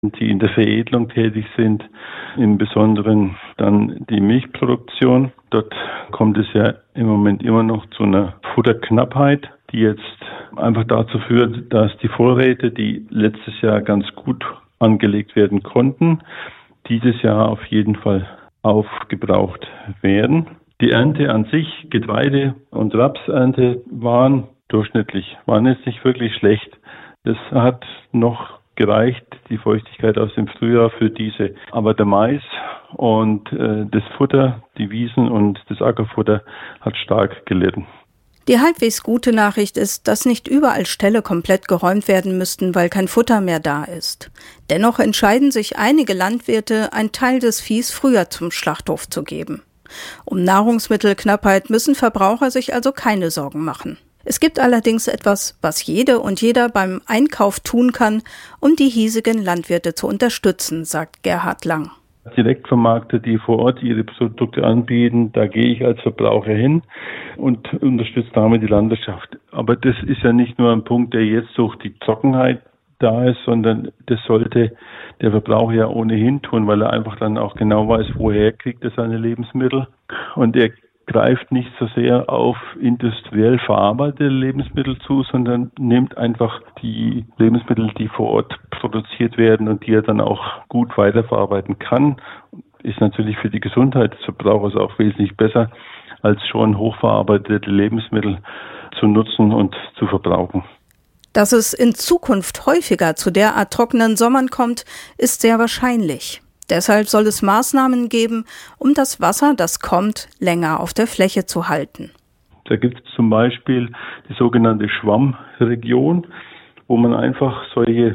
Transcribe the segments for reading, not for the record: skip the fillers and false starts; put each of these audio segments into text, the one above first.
die in der Veredelung tätig sind, im Besonderen dann die Milchproduktion. Dort kommt es ja im Moment immer noch zu einer Futterknappheit, die jetzt einfach dazu führt, dass die Vorräte, die letztes Jahr ganz gut angelegt werden konnten, dieses Jahr auf jeden Fall aufgebraucht werden. Die Ernte an sich, Getreide- und Rapsernte, waren durchschnittlich, waren jetzt nicht wirklich schlecht. Das hat noch gereicht, die Feuchtigkeit aus dem Frühjahr für diese. Aber der Mais und das Futter, die Wiesen und das Ackerfutter hat stark gelitten. Die halbwegs gute Nachricht ist, dass nicht überall Ställe komplett geräumt werden müssten, weil kein Futter mehr da ist. Dennoch entscheiden sich einige Landwirte, einen Teil des Viehs früher zum Schlachthof zu geben. Um Nahrungsmittelknappheit müssen Verbraucher sich also keine Sorgen machen. Es gibt allerdings etwas, was jede und jeder beim Einkauf tun kann, um die hiesigen Landwirte zu unterstützen, sagt Gerhard Lang. Direktvermarkter, die vor Ort ihre Produkte anbieten, da gehe ich als Verbraucher hin und unterstütze damit die Landwirtschaft. Aber das ist ja nicht nur ein Punkt, der jetzt durch die Trockenheit da ist, sondern das sollte der Verbraucher ja ohnehin tun, weil er einfach dann auch genau weiß, woher kriegt er seine Lebensmittel. Und er greift nicht so sehr auf industriell verarbeitete Lebensmittel zu, sondern nimmt einfach die Lebensmittel, die vor Ort produziert werden und die er dann auch gut weiterverarbeiten kann. Ist natürlich für die Gesundheit des Verbrauchers auch wesentlich besser, als schon hochverarbeitete Lebensmittel zu nutzen und zu verbrauchen. Dass es in Zukunft häufiger zu derart trockenen Sommern kommt, ist sehr wahrscheinlich. Deshalb soll es Maßnahmen geben, um das Wasser, das kommt, länger auf der Fläche zu halten. Da gibt es zum Beispiel die sogenannte Schwammregion, wo man einfach solche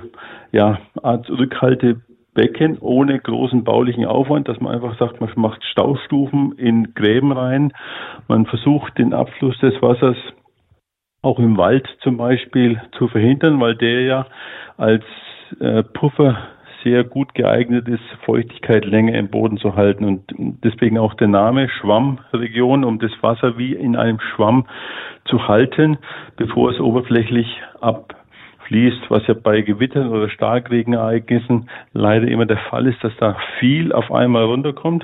Art Rückhaltebecken ohne großen baulichen Aufwand, dass man einfach sagt, man macht Staustufen in Gräben rein. Man versucht den Abfluss des Wassers auch im Wald zum Beispiel zu verhindern, weil der ja als Puffer sehr gut geeignet ist, Feuchtigkeit länger im Boden zu halten und deswegen auch der Name Schwammregion, um das Wasser wie in einem Schwamm zu halten, bevor es oberflächlich abfließt, was ja bei Gewittern oder Starkregenereignissen leider immer der Fall ist, dass da viel auf einmal runterkommt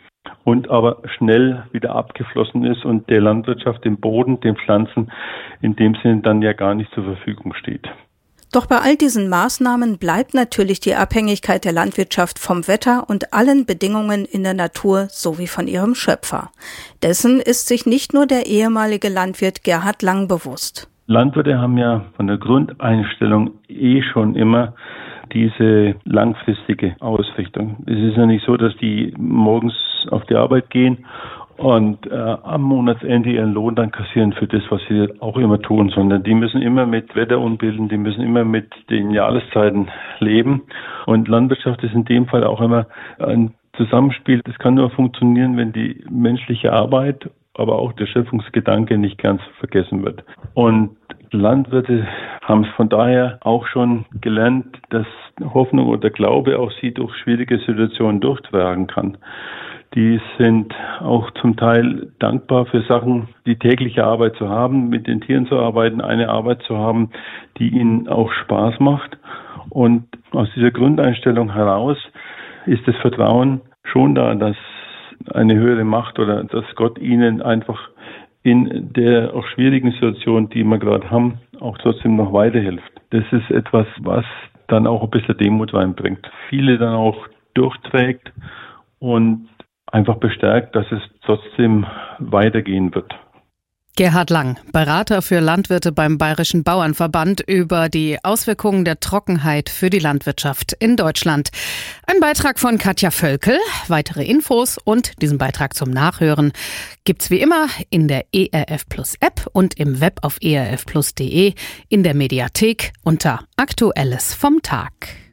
und aber schnell wieder abgeflossen ist und der Landwirtschaft, dem Boden, den Pflanzen in dem Sinne dann ja gar nicht zur Verfügung steht. Doch bei all diesen Maßnahmen bleibt natürlich die Abhängigkeit der Landwirtschaft vom Wetter und allen Bedingungen in der Natur sowie von ihrem Schöpfer. Dessen ist sich nicht nur der ehemalige Landwirt Gerhard Lang bewusst. Landwirte haben ja von der Grundeinstellung schon immer diese langfristige Ausrichtung. Es ist ja nicht so, dass die morgens auf die Arbeit gehen und am Monatsende ihren Lohn dann kassieren für das, was sie auch immer tun, sondern die müssen immer mit Wetterunbilden, die müssen immer mit den Jahreszeiten leben. Und Landwirtschaft ist in dem Fall auch immer ein Zusammenspiel. Das kann nur funktionieren, wenn die menschliche Arbeit, aber auch der Schöpfungsgedanke nicht ganz vergessen wird. Und Landwirte haben es von daher auch schon gelernt, dass Hoffnung oder Glaube auch sie durch schwierige Situationen durchtragen kann. Die sind auch zum Teil dankbar für Sachen, die tägliche Arbeit zu haben, mit den Tieren zu arbeiten, eine Arbeit zu haben, die ihnen auch Spaß macht. Und aus dieser Grundeinstellung heraus ist das Vertrauen schon da, dass eine höhere Macht oder dass Gott ihnen einfach in der auch schwierigen Situation, die wir gerade haben, auch trotzdem noch weiterhilft. Das ist etwas, was dann auch ein bisschen Demut reinbringt. Viele dann auch durchträgt und einfach bestärkt, dass es trotzdem weitergehen wird. Gerhard Lang, Berater für Landwirte beim Bayerischen Bauernverband, über die Auswirkungen der Trockenheit für die Landwirtschaft in Deutschland. Ein Beitrag von Katja Völkel. Weitere Infos und diesen Beitrag zum Nachhören gibt's wie immer in der ERF Plus App und im Web auf erfplus.de, in der Mediathek unter Aktuelles vom Tag.